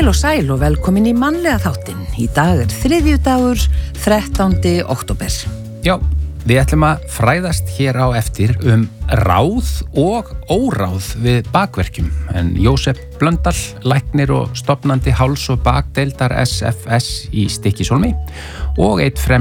Heil og sæl og velkomin í mannlega þáttinn. Í dag þriðjudagur, 13. október. Já, við ætlum að fræðast hér á eftir ráð og óráð við bakverkjum. En Jósef Blöndal, læknir og stofnandi háls- og bakdeildar SFS í Stykkishólmi og einn fremsti